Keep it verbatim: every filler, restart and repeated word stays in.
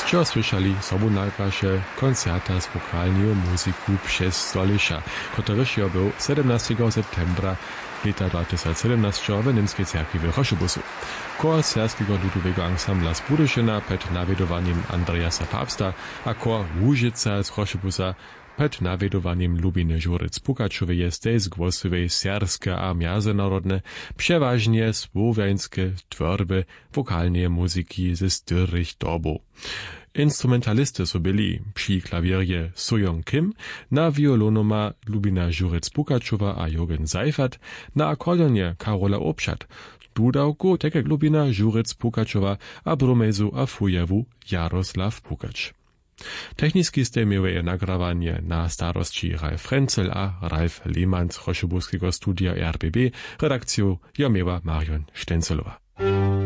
Čo słyszeli sobu najpraše koncerta z wokalną muzyku przez Stolisza, który się był siedemnastego septembra lata dwa tysiące siedemnaście w niemskiej cerkwi w Choszybusu. Chor Serskiego ludowego ansambla z Budyszyna pod nawiedowaniem Andreasa Papsta, a chor Łużyca z Choszybusa pod nawiedowaniem Lubiny Żuryc-Pukaczowej jest też głosowej serskie a międzynarodne, przeważnie słowiańskie tworby wokalnej muzyki ze styrych dobów. Instrumentalisty so byli przy klawierje Soo-Young Kim, na violonoma Lubina Żuryc-Pukaczowa a Jürgen Seifert, na akordionie Karola Obszat, dudałku tak jak Lubina Żuryc-Pukaczowa a brumezu a fujewu Jaroslav Pukacz. Techniski ste miały nagrawanie na starości Ralf Frenzel a Ralf Lehmann z Choszybuskiego studia R B B, redakcją ja miała Marion Štencelová.